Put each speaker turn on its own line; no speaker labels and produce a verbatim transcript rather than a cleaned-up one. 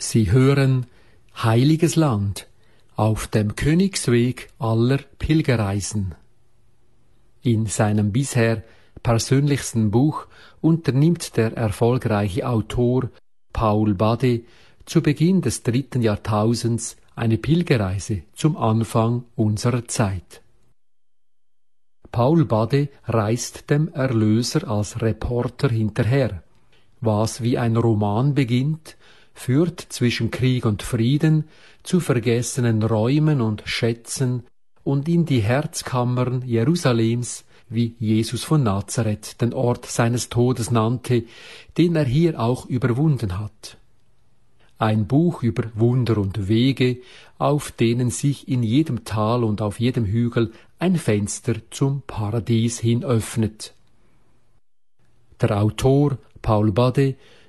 Sie hören Heiliges Land auf dem Königsweg aller Pilgerreisen. In seinem bisher persönlichsten Buch unternimmt der erfolgreiche Autor Paul Bade zu Beginn des dritten Jahrtausends eine Pilgerreise zum Anfang unserer Zeit. Paul Bade reist dem Erlöser als Reporter hinterher. Was wie ein Roman beginnt, führt zwischen Krieg und Frieden zu vergessenen Räumen und Schätzen und in die Herzkammern Jerusalems, wie Jesus von Nazareth den Ort seines Todes nannte, den er hier auch überwunden hat. Ein Buch über Wunder und Wege, auf denen sich in jedem Tal und auf jedem Hügel ein Fenster zum Paradies hin öffnet. Der Autor Paul Bade